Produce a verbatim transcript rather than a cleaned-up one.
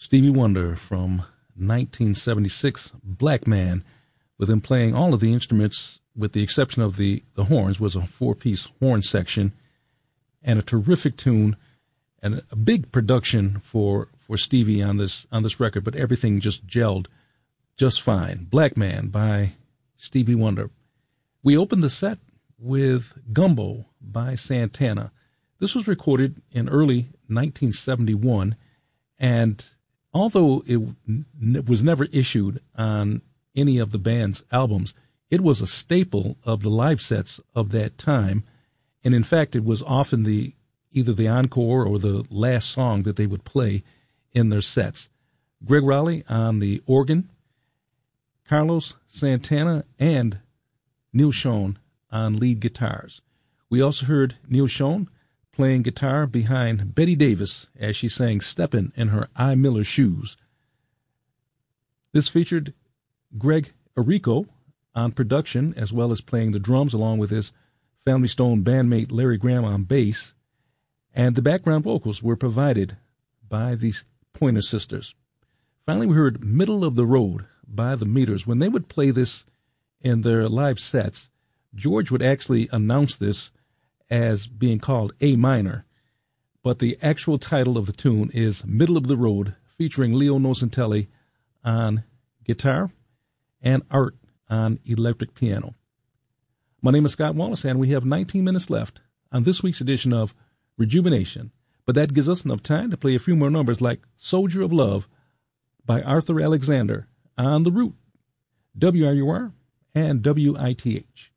Stevie Wonder from nineteen seventy-six, Black Man, with him playing all of the instruments with the exception of the, the horns. Was a four-piece horn section and a terrific tune and a big production for, for Stevie on this on this record, but everything just gelled just fine. Black Man by Stevie Wonder. We opened the set with Gumbo by Santana. This was recorded in early nineteen seventy-one, and although it n- was never issued on any of the band's albums, it was a staple of the live sets of that time, and in fact, it was often the either the encore or the last song that they would play in their sets. Greg Rowley on the organ, Carlos Santana and Neil Schon on lead guitars. We also heard Neil Schon playing guitar behind Betty Davis as she sang Steppin' in Her I. Miller Shoes. This featured Greg Errico on production, as well as playing the drums along with his Family Stone bandmate Larry Graham on bass, and the background vocals were provided by the Pointer Sisters. Finally, we heard Middle of the Road by the Meters. When they would play this in their live sets, George would actually announce this as being called A minor, but the actual title of the tune is Middle of the Road, featuring Leo Nocentelli on guitar and Art on electric piano. My name is Scott Wallace, and we have nineteen minutes left on this week's edition of Rejuvenation, but that gives us enough time to play a few more numbers like Soldier of Love by Arthur Alexander on The Root, W R U R and W I T H.